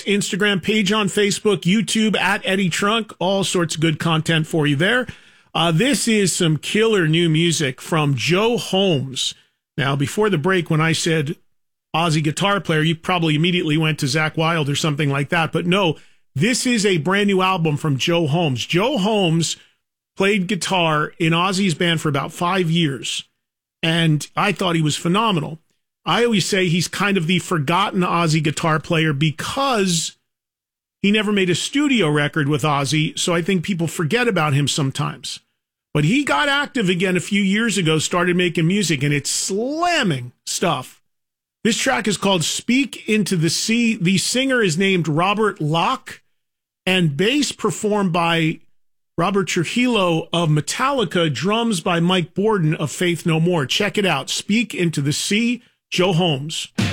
X, Instagram, page on Facebook, YouTube at Eddie Trunk. All sorts of good content for you there. This is some killer new music from Joe Holmes. Now, before the break, when I said Ozzy guitar player, you probably immediately went to Zakk Wylde or something like that. But no, this is a brand new album from Joe Holmes. Joe Holmes played guitar in Ozzy's band for about 5 years, and I thought he was phenomenal. I always say he's kind of the forgotten Ozzy guitar player because he never made a studio record with Ozzy, so I think people forget about him sometimes. But he got active again a few years ago, started making music, and it's slamming stuff. This track is called Speak Into the Sea. The singer is named Robert Locke, and bass performed by Robert Trujillo of Metallica, drums by Mike Bordin of Faith No More. Check it out. Speak Into the Sea, Joe Holmes.